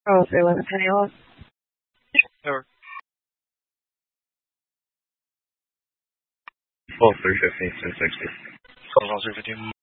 Oh, 311 Penniless. Over. Full 315, 1060. Calls all 315.